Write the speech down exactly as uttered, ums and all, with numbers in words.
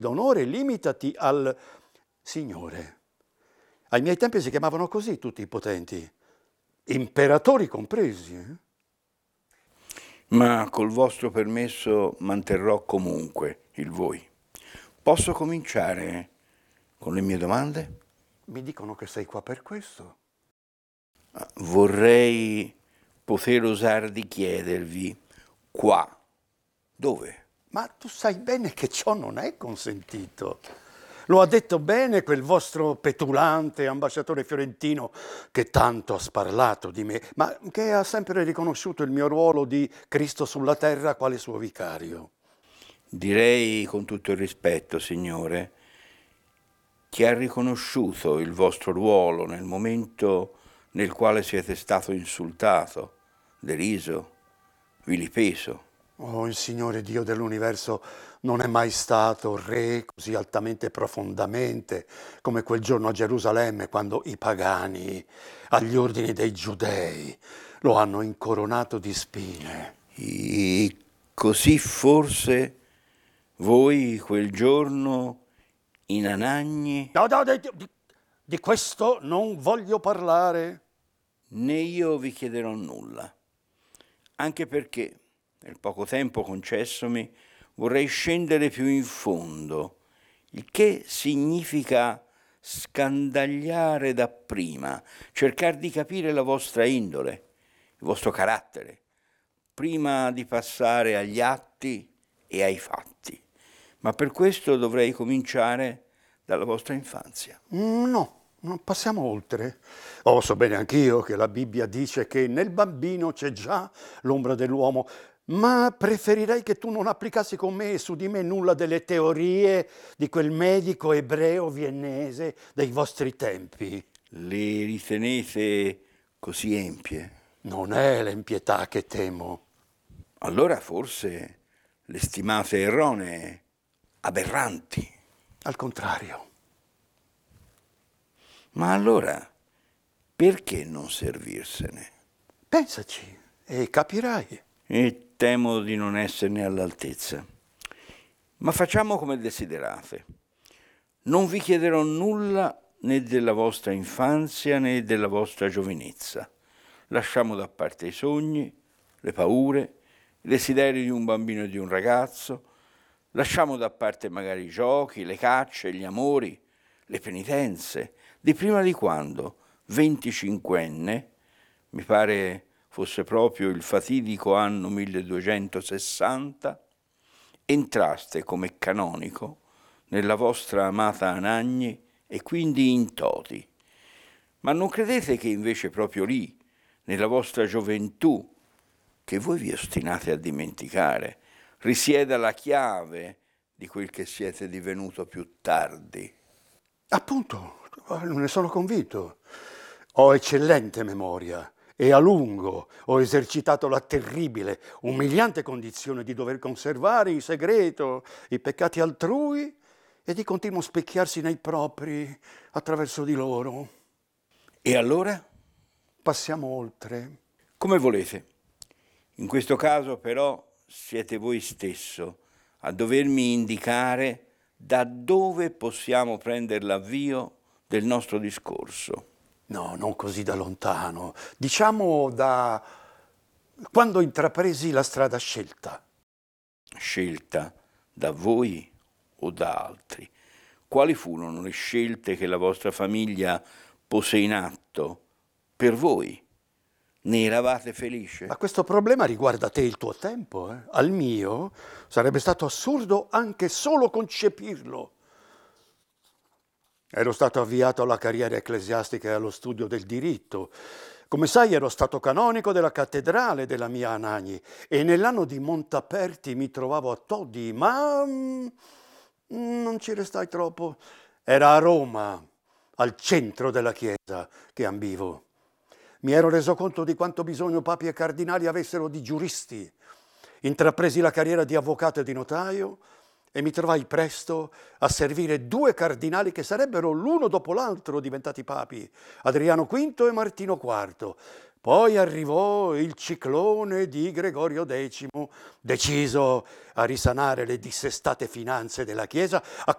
d'onore, limitati al Signore. Ai miei tempi si chiamavano così tutti i potenti, imperatori compresi. eh? Ma col vostro permesso manterrò comunque il voi. Posso cominciare con le mie domande? Mi dicono che sei qua per questo. Vorrei poter osare di chiedervi qua, dove? Ma tu sai bene che ciò non è consentito. Lo ha detto bene quel vostro petulante ambasciatore fiorentino che tanto ha sparlato di me, ma che ha sempre riconosciuto il mio ruolo di Cristo sulla terra quale suo vicario. Direi con tutto il rispetto, Signore, che ha riconosciuto il vostro ruolo nel momento nel quale siete stato insultato, deriso, vilipeso. Oh, il Signore Dio dell'universo non è mai stato re così altamente e profondamente come quel giorno a Gerusalemme, quando i pagani, agli ordini dei giudei, lo hanno incoronato di spine. E così forse voi quel giorno in Anagni, No, no, di, di- di questo non voglio parlare. né io vi chiederò nulla, anche perché nel poco tempo concessomi vorrei scendere più in fondo, il che significa scandagliare dapprima, cercare di capire la vostra indole, il vostro carattere, prima di passare agli atti e ai fatti. Ma per questo dovrei cominciare dalla vostra infanzia. Mm, No, non passiamo oltre. Oh, so bene anch'io che la Bibbia dice che nel bambino c'è già l'ombra dell'uomo, ma preferirei che tu non applicassi con me e su di me nulla delle teorie di quel medico ebreo viennese dei vostri tempi. Le ritenete così empie? Non è l'empietà che temo. Allora forse le stimate erronee, aberranti. Al contrario. Ma allora perché non servirsene? Pensaci e capirai. E temo di non esserne all'altezza. Ma facciamo come desiderate. Non vi chiederò nulla né della vostra infanzia né della vostra giovinezza. Lasciamo da parte i sogni, le paure, i desideri di un bambino e di un ragazzo. Lasciamo da parte magari i giochi, le cacce, gli amori, le penitenze, di prima di quando, venticinquenne, mi pare fosse proprio il fatidico anno milleduecentosessanta, entraste come canonico nella vostra amata Anagni e quindi in Toti. Ma non credete che invece proprio lì, nella vostra gioventù, che voi vi ostinate a dimenticare, risieda la chiave di quel che siete divenuto più tardi? Appunto, ne sono convinto. Ho eccellente memoria e a lungo ho esercitato la terribile, umiliante condizione di dover conservare in segreto i peccati altrui e di continuo specchiarsi nei propri attraverso di loro. E allora? Passiamo oltre. Come volete. In questo caso però siete voi stesso a dovermi indicare da dove possiamo prendere l'avvio del nostro discorso. No, non così da lontano. Diciamo da quando intrapresi la strada scelta. Scelta da voi o da altri? Quali furono le scelte che la vostra famiglia pose in atto per voi? Ne eravate felice? Ma questo problema riguarda te e il tuo tempo. Eh? Al mio sarebbe stato assurdo anche solo concepirlo. Ero stato avviato alla carriera ecclesiastica e allo studio del diritto. Come sai, ero stato canonico della cattedrale della mia Anagni e nell'anno di Montaperti mi trovavo a Todi, ma mm, non ci restai troppo. Era a Roma, al centro della chiesa, che ambivo. Mi ero reso conto di quanto bisogno papi e cardinali avessero di giuristi. Intrapresi la carriera di avvocato e di notaio e mi trovai presto a servire due cardinali che sarebbero l'uno dopo l'altro diventati papi, Adriano quinto e Martino quarto. Poi arrivò il ciclone di Gregorio decimo, deciso a risanare le dissestate finanze della Chiesa, a